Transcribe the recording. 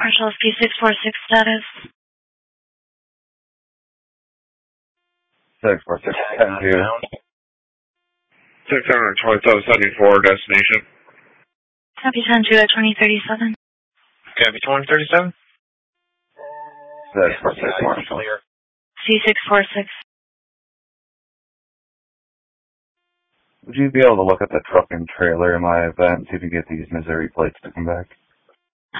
Marshall P646 status. 646, 10-2. 627-74 destination. Copy 10-2 at 2037. Copy 2037. 646, Marshall. C646. Would you be able to look at the truck and trailer in my event, see if you get these Missouri plates to come back?